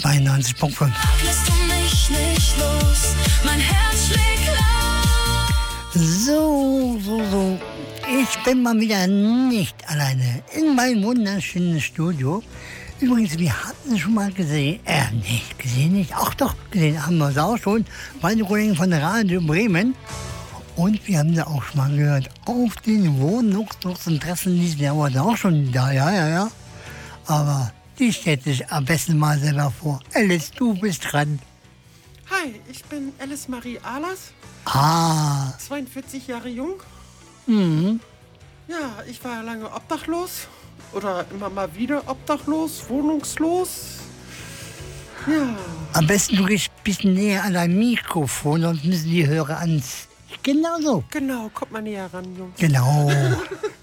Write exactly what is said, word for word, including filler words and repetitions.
zweiundneunzig Punkt fünf. Lässt du mich nicht los, mein Herz schlägt laut. So, so, so. Ich bin mal wieder nicht alleine in meinem wunderschönen Studio. Übrigens, wir hatten schon mal gesehen, äh, nicht gesehen, nicht, ach doch, gesehen haben wir es auch schon, bei den Kollegen von der Radio Bremen. Und wir haben sie auch schon mal gehört, auf den Wohnungssuchsinteressen, die sind ja heute auch schon da, ja, ja, ja. Aber die stellt sich am besten mal selber vor. Alice, du bist dran. Hi, ich bin Alice Marie Ahlers, Ah, zweiundvierzig Jahre jung. mhm. Ja, ich war lange obdachlos oder immer mal wieder obdachlos, wohnungslos. Ja, Am besten du gehst ein bisschen näher an dein Mikrofon, sonst müssen die Hörer ans... Genau so. genau, kommt mal näher ran, Jungs. Genau.